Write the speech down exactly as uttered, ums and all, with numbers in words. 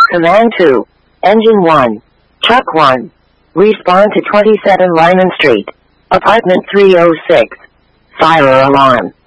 Command two. Engine one. Truck one. Respond to twenty-seven Lyman Street. Apartment three oh six. Fire alarm.